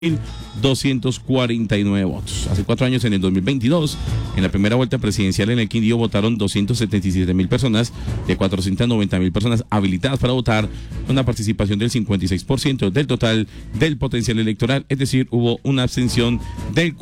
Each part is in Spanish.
249 votos. Hace 4 años, en el 2022, en la primera vuelta presidencial en el Quindío votaron 277.000 personas, de 490.000 personas habilitadas para votar, con una participación del 56% del total del potencial electoral, es decir, hubo una abstención del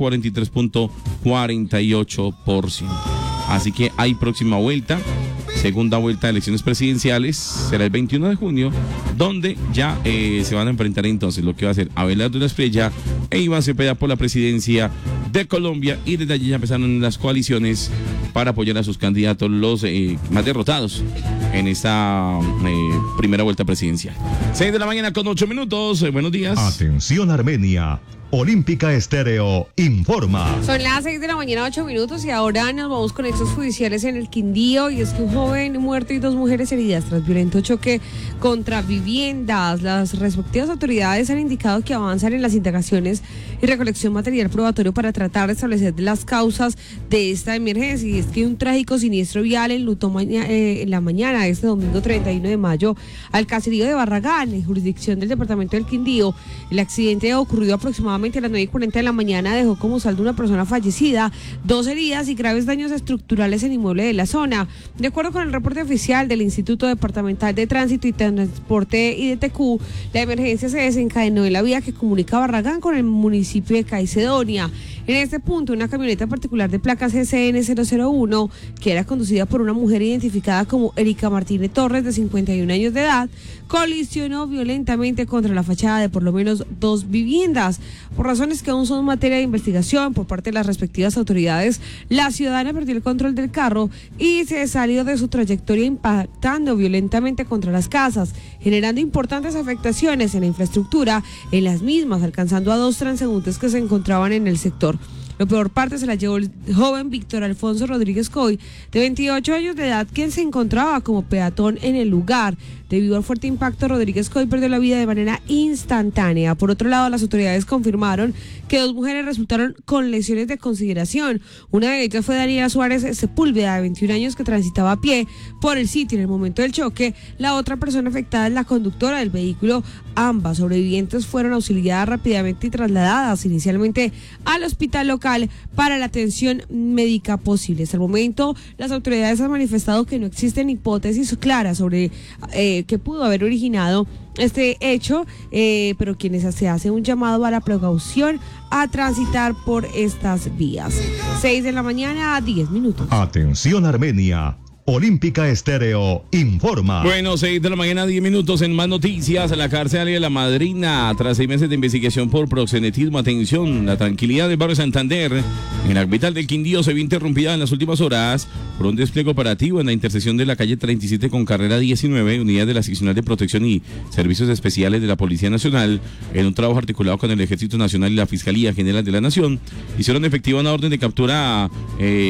43.48%. Así que hay próxima vuelta. Segunda vuelta de elecciones presidenciales será el 21 de junio, donde ya se van a enfrentar entonces lo que va a ser Abelardo Espriella e Iván Cepeda por la presidencia de Colombia, y desde allí ya empezaron las coaliciones para apoyar a sus candidatos, los más derrotados en esta primera vuelta presidencial. 6 de la mañana con 8 minutos. Buenos días. Atención, Armenia. Olímpica Estéreo informa. Son las 6 de la mañana, 8 minutos, y ahora nos vamos con hechos judiciales en el Quindío, y es que un joven muerto y 2 mujeres heridas tras violento choque contra viviendas. Las respectivas autoridades han indicado que avanzan en las indagaciones y recolección material probatorio para tratar de establecer las causas de esta emergencia. Y es que un trágico siniestro vial enlutó en la mañana de este domingo 31 de mayo al caserío de Barragán, en jurisdicción del departamento del Quindío. El accidente ocurrido aproximadamente a las 9:40 de la mañana dejó como saldo una persona fallecida, 2 heridas y graves daños estructurales en inmueble de la zona. De acuerdo con el reporte oficial del Instituto Departamental de Tránsito y Transporte IDTQ, la emergencia se desencadenó en la vía que comunica Barragán con el municipio de Caicedonia. En este punto, una camioneta particular de placas CCN 001, que era conducida por una mujer identificada como Erika Martínez Torres, de 51 años de edad, colisionó violentamente contra la fachada de por lo menos 2 viviendas. Por razones que aún son materia de investigación por parte de las respectivas autoridades, la ciudadana perdió el control del carro y se salió de su trayectoria, impactando violentamente contra las casas, generando importantes afectaciones en la infraestructura en las mismas, alcanzando a 2 transeúntes que se encontraban en el sector. La peor parte se la llevó el joven Víctor Alfonso Rodríguez Coy, de 28 años de edad, quien se encontraba como peatón en el lugar. Debido al fuerte impacto, Rodríguez Coy perdió la vida de manera instantánea. Por otro lado, las autoridades confirmaron que 2 mujeres resultaron con lesiones de consideración. Una de ellas fue Daniela Suárez Sepúlveda, de 21 años, que transitaba a pie por el sitio en el momento del choque. La otra persona afectada es la conductora del vehículo. Ambas sobrevivientes fueron auxiliadas rápidamente y trasladadas inicialmente al hospital local para la atención médica posible. Hasta el momento, las autoridades han manifestado que no existen hipótesis claras sobre que pudo haber originado este hecho, pero quienes se hace un llamado a la precaución a transitar por estas vías. 6 de la mañana, 10 minutos. Atención, Armenia. Olímpica Estéreo informa. Bueno, 6 de la mañana, 10 minutos. En más noticias, la cárcel de La Madrina, tras 6 meses de investigación por proxenetismo. Atención, la tranquilidad del barrio Santander, en la capital del Quindío, se vio interrumpida en las últimas horas por un despliegue operativo en la intersección de la calle 37 con carrera 19, unidades de la seccional de protección y servicios especiales de la Policía Nacional, en un trabajo articulado con el Ejército Nacional y la Fiscalía General de la Nación, hicieron efectiva una orden de captura a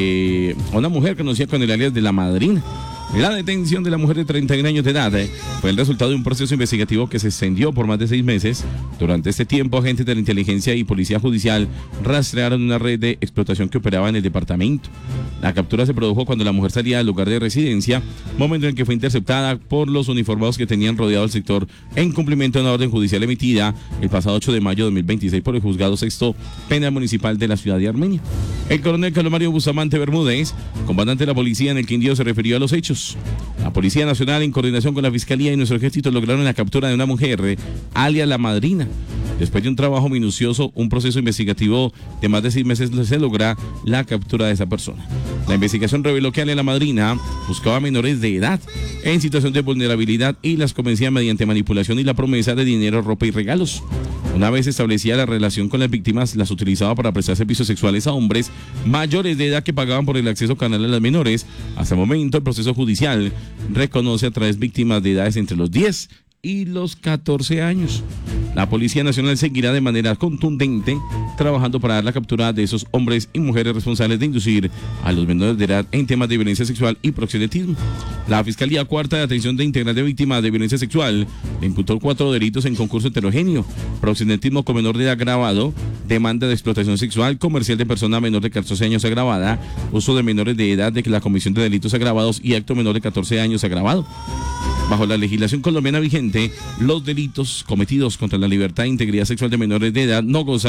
una mujer conocida con el alias de La Madrina. La detención de la mujer de 31 años de edad fue el resultado de un proceso investigativo que se extendió por más de 6 meses. Durante este tiempo, agentes de la inteligencia y policía judicial rastrearon una red de explotación que operaba en el departamento. La captura se produjo cuando la mujer salía del lugar de residencia, momento en que fue interceptada por los uniformados que tenían rodeado el sector en cumplimiento de una orden judicial emitida el pasado 8 de mayo de 2026 por el Juzgado Sexto Penal Municipal de la ciudad de Armenia. El coronel Carlos Mario Bustamante Bermúdez, comandante de la policía en el Quindío, se refirió a los hechos. La Policía Nacional, en coordinación con la Fiscalía y nuestro ejército, lograron la captura de una mujer, alias La Madrina. Después de un trabajo minucioso, un proceso investigativo de más de 6 meses, se logra la captura de esa persona. La investigación reveló que alias La Madrina buscaba a menores de edad en situación de vulnerabilidad y las convencía mediante manipulación y la promesa de dinero, ropa y regalos. Una vez establecida la relación con las víctimas, las utilizaba para prestar servicios sexuales a hombres mayores de edad que pagaban por el acceso canal a las menores. Hasta el momento, el proceso judicial reconoce a 3 víctimas de edades entre los 10 y los 14 años. La Policía Nacional seguirá de manera contundente trabajando para dar la captura de esos hombres y mujeres responsables de inducir a los menores de edad en temas de violencia sexual y proxenetismo. La Fiscalía Cuarta de Atención de Integral de Víctimas de Violencia Sexual le imputó 4 delitos en concurso heterogéneo: proxenetismo con menor de edad agravado, demanda de explotación sexual, comercial de persona menor de 14 años agravada, uso de menores de edad de la comisión de delitos agravados y acto menor de 14 años agravado. Bajo la legislación colombiana vigente, los delitos cometidos contra la libertad e integridad sexual de menores de edad no gozan